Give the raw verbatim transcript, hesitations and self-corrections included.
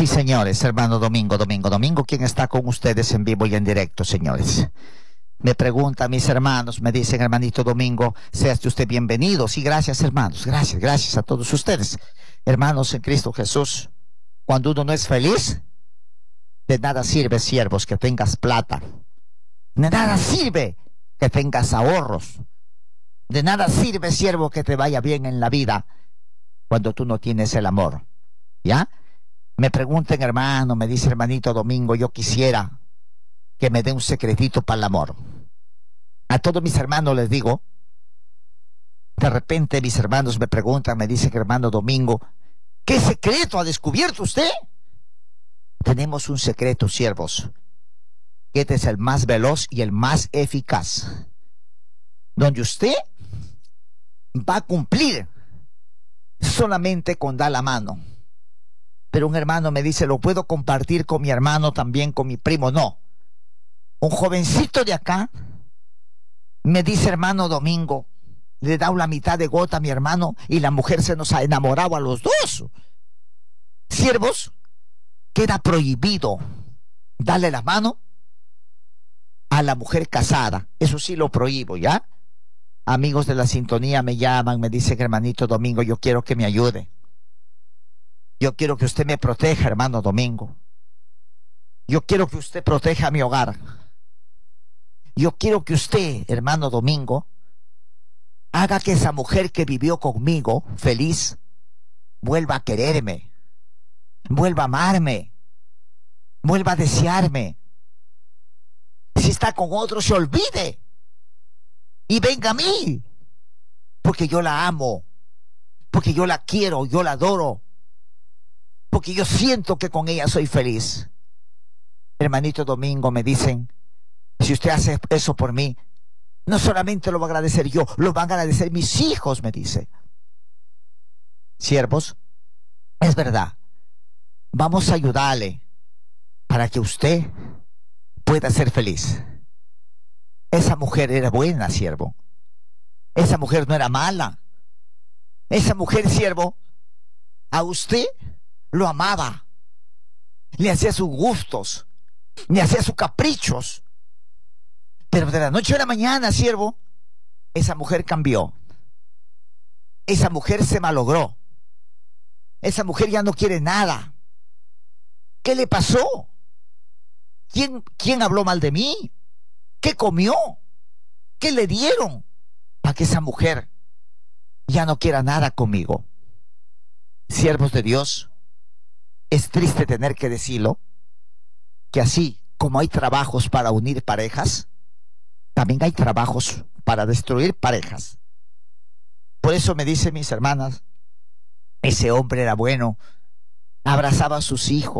Sí, señores, hermano Domingo, Domingo, Domingo, ¿quién está con ustedes en vivo y en directo, señores? Me preguntan mis hermanos, me dicen, hermanito Domingo, sea usted bienvenido. Sí, gracias, hermanos, gracias, gracias a todos ustedes. Hermanos en Cristo Jesús, cuando uno no es feliz, de nada sirve, siervos, que tengas plata. De nada sirve que tengas ahorros. De nada sirve, siervo, que te vaya bien en la vida cuando tú no tienes el amor. ¿Ya? Me pregunten, hermano, me dice hermanito Domingo, yo quisiera que me dé un secretito para el amor. A todos mis hermanos les digo, de repente mis hermanos me preguntan, me dicen, hermano Domingo, ¿qué secreto ha descubierto usted? Tenemos un secreto, siervos, que este es el más veloz y el más eficaz, donde usted va a cumplir solamente con dar la mano. Pero un hermano me dice, ¿lo puedo compartir con mi hermano, también con mi primo? No. Un jovencito de acá me dice, hermano Domingo, le da la mitad de gota a mi hermano y la mujer se nos ha enamorado a los dos. Siervos, queda prohibido darle la mano a la mujer casada. Eso sí lo prohíbo, ¿ya? Amigos de la sintonía me llaman, me dicen, hermanito Domingo, yo quiero que me ayude. Yo quiero que usted me proteja, hermano Domingo. Yo quiero que usted proteja mi hogar. Yo quiero que usted, hermano Domingo, haga que esa mujer que vivió conmigo feliz vuelva a quererme, vuelva a amarme, vuelva a desearme. Si está con otro, se olvide y venga a mí, porque yo la amo, porque yo la quiero, yo la adoro, porque yo siento que con ella soy feliz. Hermanito Domingo, me dicen, si usted hace eso por mí, no solamente lo va a agradecer yo, lo van a agradecer mis hijos, me dice. Siervos, es verdad, vamos a ayudarle para que usted pueda ser feliz. Esa mujer era buena, siervo. Esa mujer no era mala. Esa mujer, siervo, a usted lo amaba, le hacía sus gustos, le hacía sus caprichos. Pero de la noche a la mañana, siervo, esa mujer cambió. Esa mujer se malogró. Esa mujer ya no quiere nada. ¿Qué le pasó? ¿Quién, quién habló mal de mí? ¿Qué comió? ¿Qué le dieron para que esa mujer ya no quiera nada conmigo? Siervos de Dios, es triste tener que decirlo, que así como hay trabajos para unir parejas, también hay trabajos para destruir parejas. Por eso me dicen mis hermanas, ese hombre era bueno, abrazaba a sus hijos.